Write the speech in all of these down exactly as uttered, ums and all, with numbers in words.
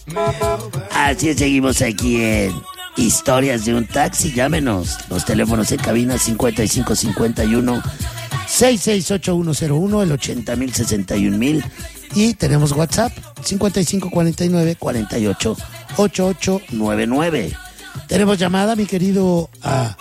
Así es, seguimos aquí en Historias de un Taxi. Llámenos. Los teléfonos en cabina cincuenta y cinco cincuenta y uno sesenta y seis ochenta y uno cero uno, el ochenta mil sesenta y un mil. Y tenemos WhatsApp cincuenta y cinco cuarenta y nueve cuarenta y ocho ochenta y ocho noventa y nueve. Tenemos llamada, mi querido. Ah,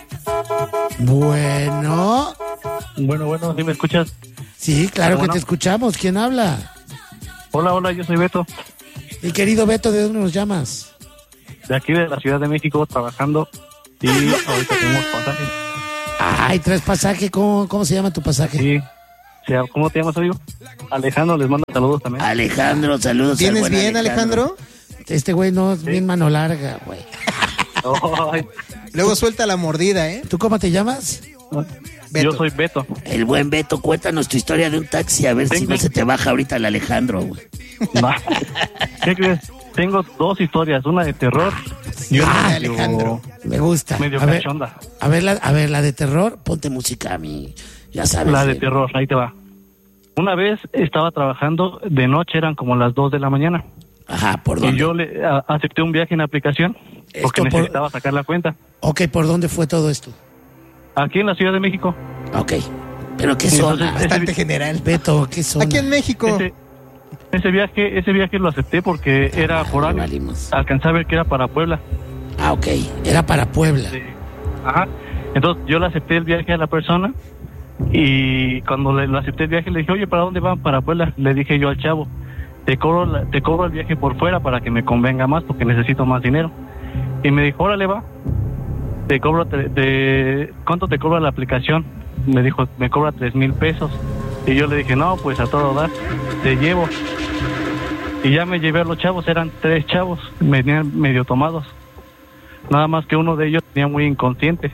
bueno. Bueno, bueno, ¿sí me escuchas? Sí, claro bueno. que te escuchamos. ¿Quién habla? Hola, hola, yo soy Beto. Mi querido Beto, ¿de dónde nos llamas? De aquí de la Ciudad de México, trabajando. Y ahorita tenemos pasajes. Ay, tres pasajes. ¿Cómo, cómo se llama tu pasaje? Sí. ¿Cómo te llamas, amigo? Alejandro, les mando saludos también. Alejandro, saludos. ¿Vienes bien, Alejandro? Este güey no es sí. bien mano larga, güey. Oh, luego suelta la mordida, ¿eh? ¿Tú cómo te llamas? Beto. Yo soy Beto. El buen Beto, cuéntanos tu historia de un taxi, a ver Tengo... si no se te baja ahorita el Alejandro, güey. No. ¿Qué crees? Tengo dos historias, una de terror y una ah, de Alejandro. Me gusta. Medio a ver, cachonda. A ver, la, a ver, la de terror, ponte música a mí, ya sabes. La de eh. terror, ahí te va. Una vez estaba trabajando, de noche eran como las dos de la mañana. Ajá, ¿por dónde? Y yo le a, acepté un viaje en aplicación porque por... necesitaba sacar la cuenta. Ok, ¿por dónde fue todo esto? Aquí en la Ciudad de México. Ok, pero ¿qué zona? Bastante ese... general. Beto, ¿qué zona? Aquí en México. Ese, ese viaje ese viaje lo acepté porque ah, era por año. Alcancé a ver que era para Puebla. Ah, ok, era para Puebla. Sí. Ajá, entonces yo le acepté el viaje a la persona y cuando le, le acepté el viaje le dije, oye, ¿para dónde van? Para Puebla. Le dije yo al chavo, te cobro, la, te cobro el viaje por fuera para que me convenga más porque necesito más dinero. Y me dijo, órale, va. Te cobro, te, te, ¿cuánto te cobra la aplicación? Me dijo, me cobra tres mil pesos. Y yo le dije, no, pues a todo dar, te llevo. Y ya me llevé a los chavos, eran tres chavos, venían medio tomados. Nada más que uno de ellos tenía muy inconsciente.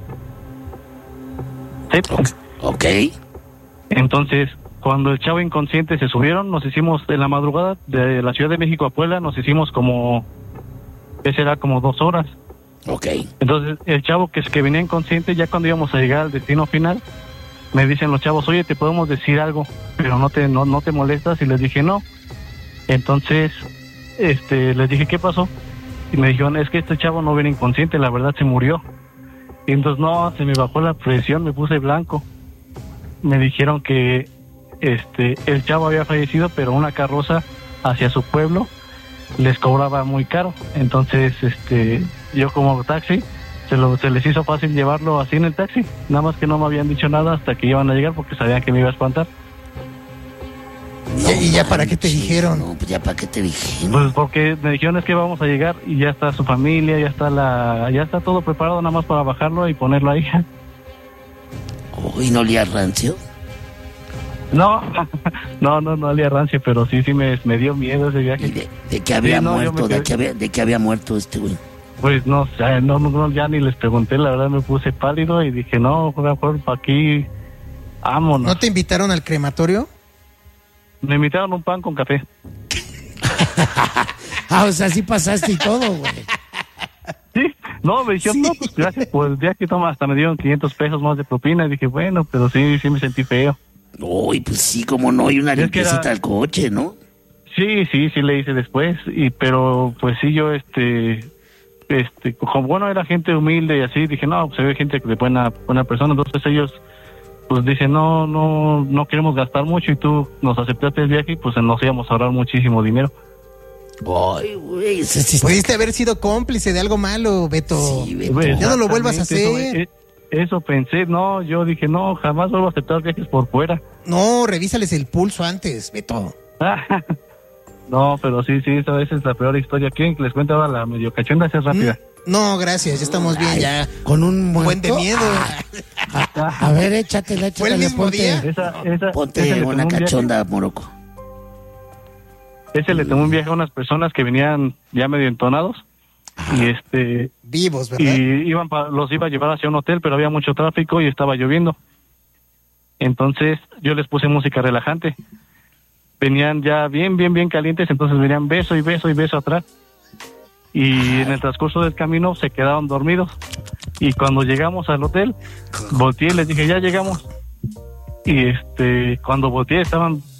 ¿Sí? Ok. Entonces, cuando el chavo inconsciente se subieron, nos hicimos en la madrugada de la Ciudad de México a Puebla, nos hicimos como, ¿qué será? Como dos horas. Ok. Entonces, el chavo que, que venía inconsciente, ya cuando íbamos a llegar al destino final, me dicen los chavos, oye, te podemos decir algo, pero no te no, no te molestas. Y les dije, no. Entonces, este, les dije, ¿qué pasó? Y me dijeron, es que este chavo no viene inconsciente, la verdad se murió. Y entonces, no, se me bajó la presión, me puse blanco. Me dijeron que este el chavo había fallecido, pero una carroza hacia su pueblo les cobraba muy caro. Entonces, este, yo como taxi, se, lo, se les hizo fácil llevarlo así en el taxi. Nada más que no me habían dicho nada hasta que iban a llegar porque sabían que me iba a espantar. No, ¿Y ya para qué te dijeron? No, pues ya para qué te dijeron. Pues porque me dijeron es que vamos a llegar y ya está su familia, ya está la, ya está todo preparado nada más para bajarlo y ponerlo ahí. Oh, ¿y no olía rancio? No, no, no, no olía rancio, pero sí, sí me, me dio miedo ese viaje. ¿De, de que había sí, no, muerto? ¿De que había, de que había muerto este güey? Pues no, no, no, no, ya ni les pregunté, la verdad me puse pálido y dije, no, mejor para aquí, vámonos. ¿No te invitaron al crematorio? Me invitaron un pan con café. Ah, o sea, sí pasaste y todo, güey. Sí, no, me dijeron, sí. No, pues gracias por el viaje, toma, hasta me dieron quinientos pesos más de propina. Y dije, bueno, pero sí, sí me sentí feo. Uy, pues sí, como no, y una limpiecita era... al coche, ¿no? Sí, sí, sí le hice después, y pero pues sí, yo, este, este, como bueno, era gente humilde y así, dije, no, pues se ve gente de buena, buena persona, entonces ellos, pues dicen, no, no, no queremos gastar mucho y tú nos aceptaste el viaje y pues nos íbamos a ahorrar muchísimo dinero. Ay, güey, ese sí. Pudiste haber sido cómplice de algo malo, Beto. Sí, Beto. Ya no lo vuelvas a hacer. Eso, eso pensé, no, yo dije, no, jamás vuelvo a aceptar viajes por fuera. No, revísales el pulso antes, Beto. No, pero sí, sí, esa es la peor historia. ¿Quieren que les cuente ahora la medio cachonda? Esa es rápida. No, gracias, ya estamos bien. Ay, ya. Con un buen de miedo. Ah, a, a ver, échatela, échatela. ¿Fue el mismo ponte, día? Esa, esa, ponte una cachonda, Morocco. Ese le tomó un viaje a unas personas que venían ya medio entonados. Ajá. Y este... Vivos, ¿verdad? Y iban pa, los iba a llevar hacia un hotel, pero había mucho tráfico y estaba lloviendo. Entonces yo les puse música relajante. Venían ya bien, bien, bien calientes, entonces venían beso y beso y beso atrás. Y Ay. en el transcurso del camino se quedaron dormidos. Y cuando llegamos al hotel, volteé y les dije, ya llegamos. Y este, cuando volteé estaban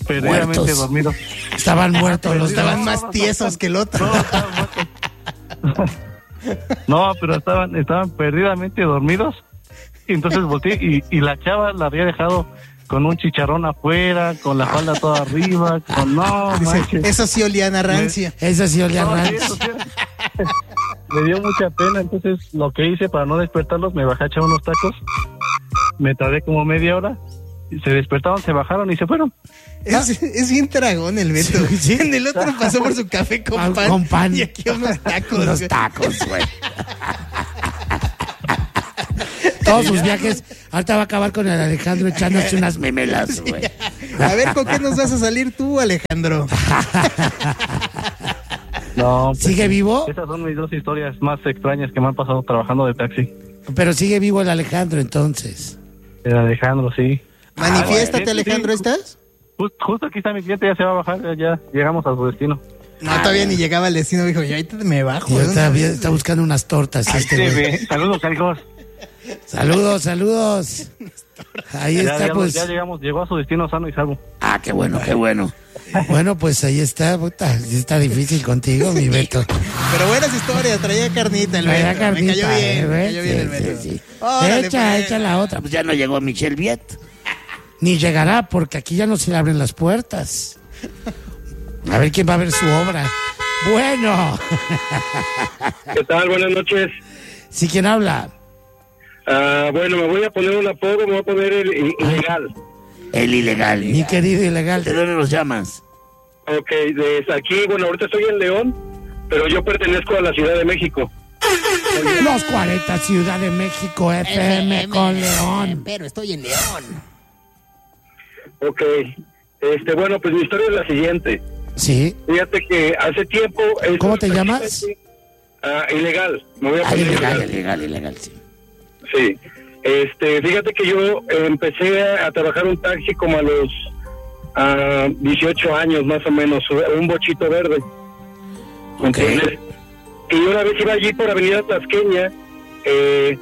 perdidamente muertos. dormidos. Estaban muertos, los Estaban dos. más tiesos que el otro. No, estaban muertos. No, pero estaban, estaban perdidamente dormidos. Y entonces volteé y, y la chava la había dejado con un chicharrón afuera, con la falda toda arriba, con no, Dice, manches. eso sí olían a rancia. Eso sí olía No, sí, rancho. eso sí. Me dio mucha pena, entonces lo que hice para no despertarlos, me bajé a echar unos tacos, me tardé como media hora, y se despertaron, se bajaron y se fueron. Es, es bien tragón el Beto. Sí, sí. En el otro pasó por su café con Ah, pan. con pan. Y aquí unos tacos. Unos güey. tacos, güey. Todos sus viajes. Ahorita va a acabar con el Alejandro echándose unas memelas, güey. A ver, ¿con qué nos vas a salir tú, Alejandro? No, pues, ¿Sigue vivo? esas son mis dos historias más extrañas que me han pasado trabajando de taxi. Pero sigue vivo el Alejandro, entonces. El Alejandro, sí. Manifiéstate, Ah, bueno. Alejandro, Sí, sí. ¿estás? Just- justo aquí está mi cliente, ya se va a bajar, ya, ya llegamos a su destino. No, todavía ni llegaba al destino. Dijo, ya ahorita me bajo. Y ¿de ahorita dónde? bien- está buscando unas tortas este güey. Saludos, hijos. Saludos, saludos. Ahí Ya, está, ya- pues. ya llegamos, llegó a su destino sano y salvo. Ah, qué bueno, qué bueno. Bueno, pues ahí está, puta. Está difícil contigo, mi Beto. Pero buenas historias, traía carnita el Traía Beto. carnita, me cayó bien, eh, me cayó bien el sí, Beto. sí, sí. Órale, Echa, pues. echa la otra. Pues ya no llegó Michelle Viet. Ni llegará, porque aquí ya no se le abren las puertas. A ver quién va a ver su obra. Bueno. ¿Qué tal? Buenas noches. ¿Sí quién habla? Ah, bueno, me voy a poner un apodo, me voy a poner el i- ilegal. El ilegal. Mi querido ilegal, ¿de dónde nos llamas? Ok, desde aquí, bueno, ahorita estoy en León, pero yo pertenezco a la Ciudad de México. Los cuarenta, Ciudad de México, F M con León. Pero estoy en León. Ok, este, bueno, pues mi historia es la siguiente. Sí. Fíjate que hace tiempo... estos ¿Cómo te llamas? taxistas- Ah, ilegal, me voy a Ah, poner ilegal, ilegal. ilegal, ilegal, sí. Sí, este, fíjate que yo eh, empecé a, a trabajar un taxi como a los ah, dieciocho años más o menos, un bochito verde. Ok. Entonces, y una vez iba allí por Avenida Tasqueña eh,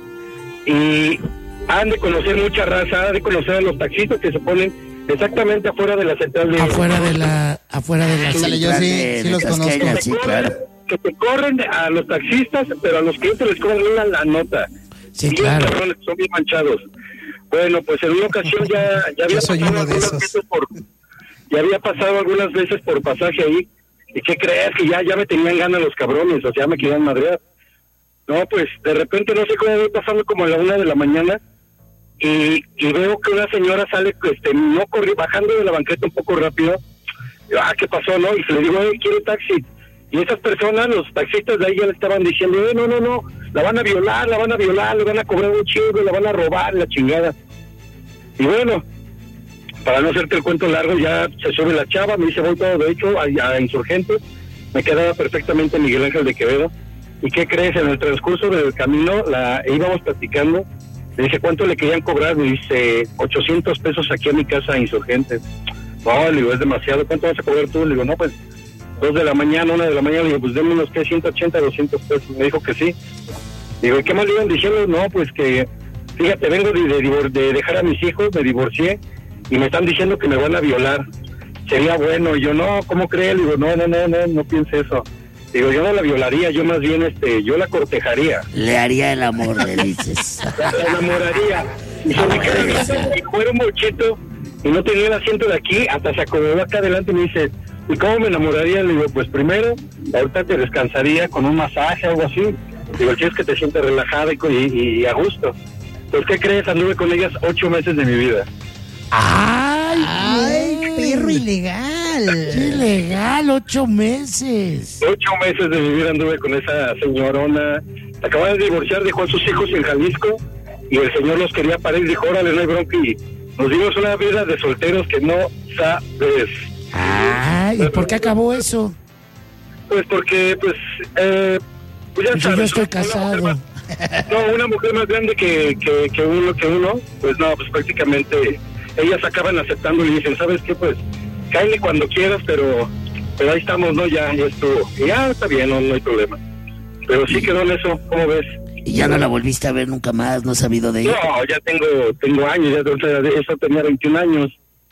y han de conocer mucha raza, han de conocer a los taxistas que se ponen exactamente afuera de la central de... Afuera de la, afuera de la Ándale, yo central sí, de- sí de los conozco. Tasqueña, que, sí, te corren, claro. que te corren a los taxistas, pero a los clientes les cobran una la nota. Sí, Bien claro. cabrones, son bien manchados. Bueno, pues en una ocasión ya, ya había Yo soy pasado uno de algunas esos. veces por, ya había pasado algunas veces por pasaje ahí. ¿Y qué crees? Que ya, ya me tenían ganas los cabrones, o sea, ya me querían madrear. No, pues de repente no sé cómo voy pasando como a la una de la mañana y, y veo que una señora sale, este, no corri, bajando de la banqueta un poco rápido. Yo, ah, ¿qué pasó, no? Y se le digo, eh, ¿quiere taxi? Y esas personas, los taxistas de ahí ya le estaban diciendo, eh, no, no, no, la van a violar, la van a violar, le van a cobrar un chingo, la van a robar, la chingada. Y bueno, para no hacerte el cuento largo, ya se sube la chava, me dice, voy todo derecho a, a Insurgentes, me quedaba perfectamente Miguel Ángel de Quevedo. ¿Y qué crees? En el transcurso del camino, la íbamos platicando, le dije, ¿cuánto le querían cobrar? Me dice, ochocientos pesos aquí a mi casa a Insurgentes. No, le digo, es demasiado, ¿cuánto vas a cobrar tú? Le digo, no, pues, dos de la mañana, una de la mañana, le digo, pues denme unos, ¿qué? ciento ochenta, doscientos pesos. Me dijo que sí. Digo, ¿y qué más le iban diciendo? No, pues que, fíjate, vengo de, de, divor- de dejar a mis hijos, me divorcié, y me están diciendo que me van a violar. Sería bueno. Y yo, no, ¿cómo crees? Le digo, no, no, no, no, no piense eso. Digo, yo no la violaría, yo más bien, este, yo la cortejaría. Le haría el amor, le dices. La, la enamoraría. Y se me queda viendo, y fuera un bochito, y no tenía el asiento de aquí, hasta se acomodó acá adelante y me dice, ¿y cómo me enamoraría? Le digo, pues primero, ahorita te descansaría con un masaje o algo así. Digo, el chiste es que te sientes relajada y, y, y a gusto. Pues, ¿qué crees? Anduve con ellas ocho meses de mi vida. ¡Ay! ¡Ay, güey! perro ilegal! ¡Qué ilegal! ¡Ocho meses! Ocho meses de mi vida anduve con esa señorona. Acababa de divorciar, dejó a sus hijos en Jalisco y el señor los quería parar y dijo, órale, no hay bronca. Y nos dimos una vida de solteros que no sabes. ¡Ay! ¿Y por qué acabó eso? Pues porque, pues, eh, pues ya Pues sabes. yo estoy una mujer casado. más- no, una mujer más grande que, que, que uno, que uno, pues no, pues prácticamente ellas acaban aceptando y dicen, ¿sabes qué? Pues, cáele cuando quieras, pero, pero ahí estamos, ¿no? Ya, ya estuvo. Y ya está bien, no, no hay problema. Pero sí quedó en eso, ¿cómo ves? Y ya no la volviste a ver nunca más, no has sabido de ella. No, ya tengo, tengo años, ya, o sea, de eso tenía veintiún años.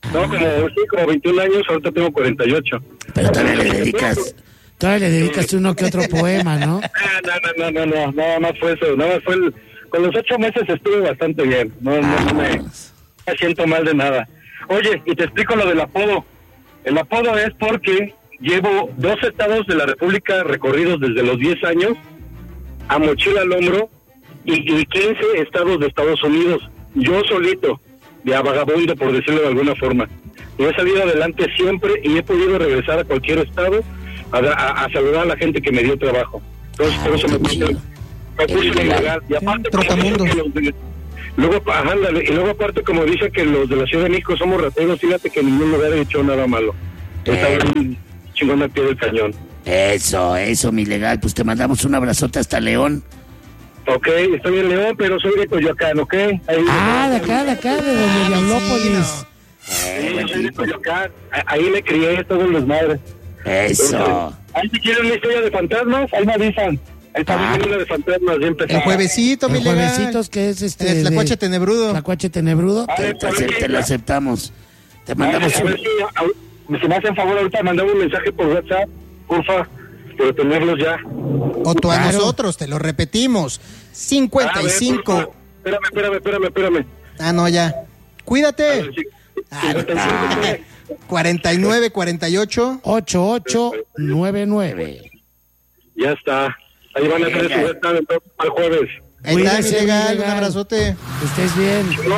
No, como, sí, como veintiún años, ahorita tengo cuarenta y ocho. Pero todavía le dedicas, todavía le dedicas uno que otro poema, ¿no? No, no, no, no, no, nada más fue eso, nada más fue el... Con los ocho meses estuve bastante bien, no, no, no me, me siento mal de nada. Oye, y te explico lo del apodo. El apodo es porque llevo dos estados de la República recorridos desde los diez años, a mochila al hombro, y, y quince estados de Estados Unidos, yo solito, de a vagabundo, por decirlo de alguna forma. Y he salido adelante siempre y he podido regresar a cualquier estado a, a, a saludar a la gente que me dio trabajo. Entonces, por eso me puse... Me puse legal. Y aparte, luego, ándale, y luego aparte, como dice que los de la Ciudad de México somos rateros, fíjate que en ningún lugar he hecho nada malo. Entonces, eh. chingón al pie del cañón. Eso, eso, mi legal. Pues te mandamos un abrazote hasta León. Ok, estoy en León, pero soy de Coyoacán, ¿ok? Ahí ah, de acá, de acá, de donde Diablópolis. Sí, yo soy de Coyoacán. Ahí me crié todos los madres. Eso. Entonces, ahí si quieren una historia de fantasmas, ahí me avisan. Ahí está una de fantasmas, ya empezó. El juevesito, mi legal. El juevesitos que es este... El Tlacuache Tenebrudo. Tlacuache Tenebrudo. Ah, te, te, te, te lo aceptamos. Te mandamos a ver, un... a ver si, si me hacen favor ahorita, mandame un mensaje por WhatsApp, porfa, por tenerlos ya. O tú a claro. nosotros, te lo repetimos. cincuenta y cinco. A ver, espérame, espérame, espérame, espérame. Ah, no, ya. Cuídate. A ver, sí. Ah, cuarenta y nueve, cuarenta y ocho. ochenta y ocho noventa y nueve. Ya está. Ahí van a tener su vuelta al jueves. Ahí está, mi legal, un abrazote. Que estés bien. ¿No?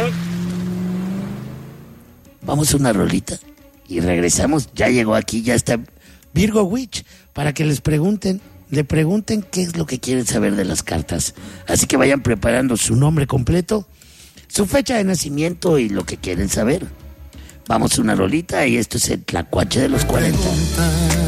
Vamos a una rolita y regresamos. Ya llegó aquí, ya está Virgo Witch, para que les pregunten, le pregunten qué es lo que quieren saber de las cartas. Así que vayan preparando su nombre completo, su fecha de nacimiento y lo que quieren saber. Vamos a una rolita y esto es el Tlacuache de los cuarenta.